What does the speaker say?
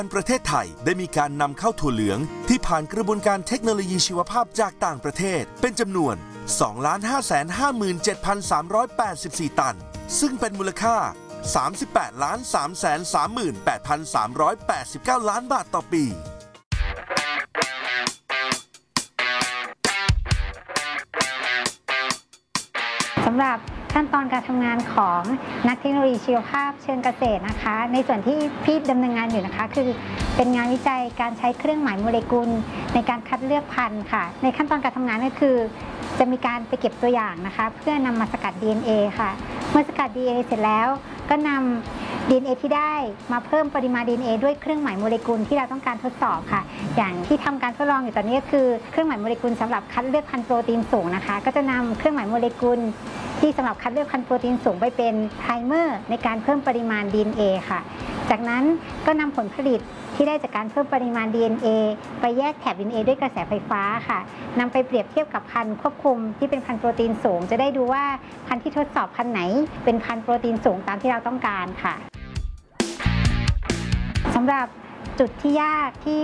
ประเทศไทยได้มีการนำเข้าถั่วเหลืองที่ผ่านกระบวนการเทคโนโลยีชีวภาพจากต่างประเทศเป็นจำนวน 2,557,384 ตันซึ่งเป็นมูลค่า 38,338,389 ล้านบาทต่อปีสำหรับขั้นตอนการทำงานของนักเทคโนโลยีชีวภาพเชิงเกษตรนะคะในส่วนที่พี่ดำเนินงานอยู่นะคะคือเป็นงานวิจัยการใช้เครื่องหมายโมเลกุลในการคัดเลือกพันธุ์ค่ะในขั้นตอนการทำงานก็คือจะมีการไปเก็บตัวอย่างนะคะเพื่อนำมาสกัด DNA ค่ะเมื่อสกัด DNA เสร็จแล้วก็นำ DNA ที่ได้มาเพิ่มปริมาณ DNA ด้วยเครื่องหมายโมเลกุลที่เราต้องการทดสอบค่ะอย่างที่ทำการทดลองอยู่ตอนนี้ก็คือเครื่องหมายโมเลกุลสำหรับคัดเลือกพันธุ์โปรตีนสูงนะคะก็จะนำเครื่องหมายโมเลกุลที่สำหรับคัดเลือกพันธุ์โปรตีนสูงไปเป็นไพรเมอร์ในการเพิ่มปริมาณ DNA ค่ะจากนั้นก็นำผลผลิตที่ได้จากการเพิ่มปริมาณ DNA ไปแยกแถบ DNA ด้วยกระแสไฟฟ้าค่ะนำไปเปรียบเทียบกับพันธุ์ควบคุมที่เป็นพันธุ์โปรตีนสูงจะได้ดูว่าพันธุ์ที่ทดสอบพันธุ์ไหนเป็นพันธุ์โปรตีนสูงตามที่เราต้องการค่ะสำหรับจุดที่ยากที่